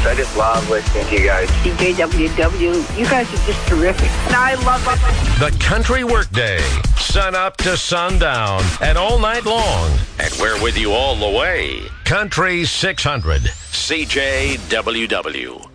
I just love listening to you guys. CJWW, you guys are just terrific. And I love it. The Country Workday, sun up to sundown and all night long. And we're with you all the way. Country 600, CJWW.